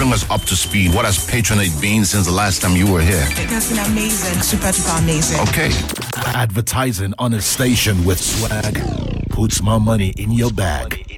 bring us up to speed. What has Patronate been since the last time you were here? It has been amazing, super duper amazing. Okay. Advertising on a station with swag puts more money in your bag.